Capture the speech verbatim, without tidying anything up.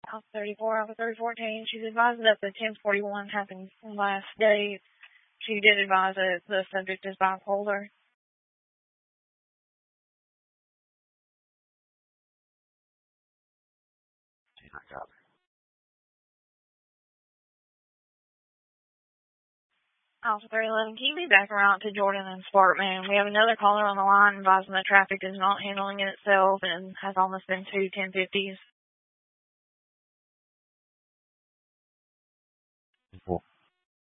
Alpha thirty-four, Alpha thirty fourteen. She's advised that the ten forty-one happened last day. She did advise that the subject is bipolar. I got it. Alpha three eleven, can you be back around to Jordan and Sparkman? We have another caller on the line advising that traffic is not handling it itself and has almost been two ten fifties.